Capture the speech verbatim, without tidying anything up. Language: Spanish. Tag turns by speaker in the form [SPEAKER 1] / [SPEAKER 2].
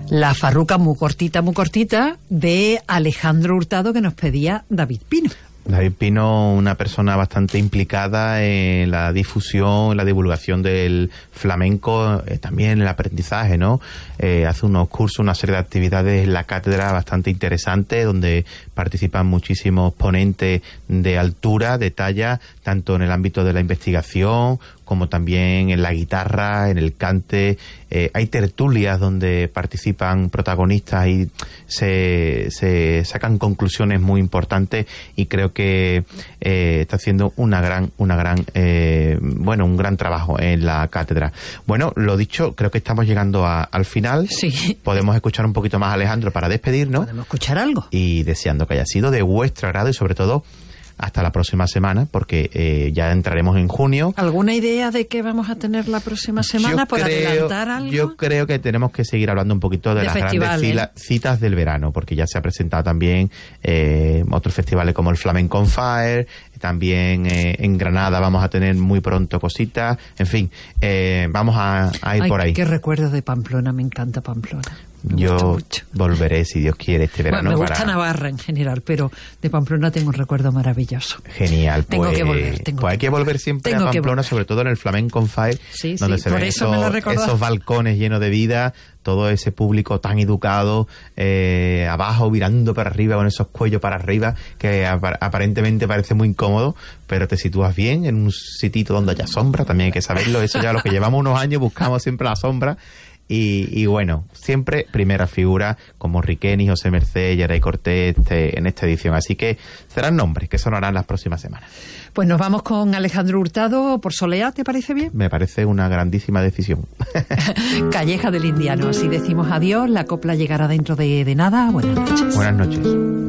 [SPEAKER 1] La farruca muy cortita, muy cortita, de Alejandro Hurtado, que nos pedía David Pino.
[SPEAKER 2] David Pino, una persona bastante implicada en la difusión, en la divulgación del flamenco, eh, también en el aprendizaje, ¿no? Eh, hace unos cursos, una serie de actividades en la cátedra bastante interesantes, donde participan muchísimos ponentes de altura, de talla, tanto en el ámbito de la investigación como también en la guitarra, en el cante. Eh, hay tertulias donde participan protagonistas y se, se sacan conclusiones muy importantes, y creo que eh, está haciendo una gran, una gran, eh, bueno, un gran trabajo en la cátedra. Bueno, lo dicho, creo que estamos llegando a, al final.
[SPEAKER 1] Sí.
[SPEAKER 2] Podemos escuchar un poquito más a Alejandro para despedirnos.
[SPEAKER 1] Podemos escuchar algo.
[SPEAKER 2] Y deseando que haya sido de vuestro agrado, y sobre todo hasta la próxima semana, porque eh, ya entraremos en junio.
[SPEAKER 1] ¿Alguna idea de qué vamos a tener la próxima semana?
[SPEAKER 2] Yo
[SPEAKER 1] ¿Por
[SPEAKER 2] creo,
[SPEAKER 1] adelantar algo?
[SPEAKER 2] Yo creo que tenemos que seguir hablando un poquito de, de las festivales. grandes cila, citas del verano, porque ya se ha presentado también eh, otros festivales como el Flamenco on Fire. También eh, en Granada vamos a tener muy pronto cositas. En fin, eh, vamos a, a ir
[SPEAKER 1] Ay,
[SPEAKER 2] por ahí.
[SPEAKER 1] Qué recuerdo de Pamplona, me encanta Pamplona. Me
[SPEAKER 2] Yo volveré, si Dios quiere, este verano.
[SPEAKER 1] Bueno, me gusta
[SPEAKER 2] para...
[SPEAKER 1] Navarra en general, pero de Pamplona tengo un recuerdo maravilloso.
[SPEAKER 2] Genial.
[SPEAKER 1] Tengo
[SPEAKER 2] pues,
[SPEAKER 1] que volver. Tengo
[SPEAKER 2] pues hay
[SPEAKER 1] que
[SPEAKER 2] que volver siempre
[SPEAKER 1] tengo
[SPEAKER 2] a Pamplona, sobre todo en el Flamenco on Fire,
[SPEAKER 1] sí,
[SPEAKER 2] donde
[SPEAKER 1] sí,
[SPEAKER 2] se
[SPEAKER 1] por
[SPEAKER 2] ven
[SPEAKER 1] eso me lo
[SPEAKER 2] esos, esos balcones llenos de vida, todo ese público tan educado, eh, abajo, virando para arriba, con esos cuellos para arriba, que ap- aparentemente parece muy incómodo, pero te sitúas bien en un sitito donde haya sombra, también hay que saberlo. Eso ya, los que llevamos unos años buscamos siempre la sombra. Y, y bueno, siempre primera figura como Riqueni, José Merced, Yeray Cortés este, en esta edición. Así que serán nombres que sonarán las próximas semanas.
[SPEAKER 1] Pues nos vamos con Alejandro Hurtado por Soleá, ¿te parece bien?
[SPEAKER 2] Me parece una grandísima decisión.
[SPEAKER 1] Calleja del Indiano. Así decimos adiós. La copla llegará dentro de, de nada. Buenas noches.
[SPEAKER 2] Buenas noches.